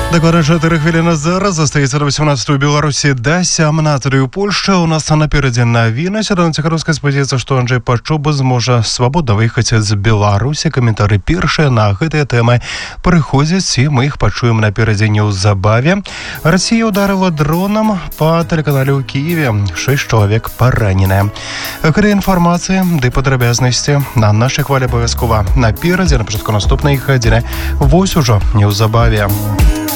Докладно 4 хвилини зараз. Застається до 18-ї у Беларусі, до 17-ї у Польщі. У нас напереди новины. Сергей Тихановский сподівається, что Анджей Пачуба зможа свободно выехать з Беларусі. Коментары першие на гэтыя тэмы прыходзяць, і мы іх пачуем напереди неўзабаве. Россия ударила дроном по телеканале ў Киеве. 6 чалавек параненыя. Калі інфармацыі ды падрабязнасці на нашай хвалі абавязкова напереди, на пачатку наступнай гадзіны. Вось ужо неўзабаве.